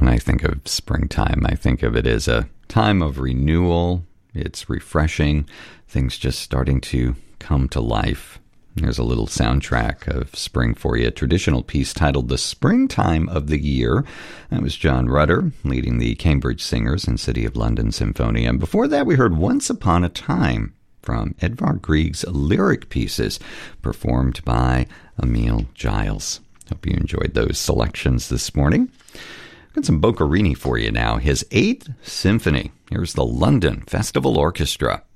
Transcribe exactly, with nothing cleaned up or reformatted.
I think of springtime, I think of it as a time of renewal. It's refreshing. Things just starting to come to life. There's a little soundtrack of spring for you, a traditional piece titled The Springtime of the Year. That was John Rutter leading the Cambridge Singers and City of London Symphonia. And before that, we heard Once Upon a Time from Edvard Grieg's lyric pieces performed by Emil Giles. Hope you enjoyed those selections this morning. Got some Boccherini for you now. His Eighth Symphony. Here's the London Festival Orchestra.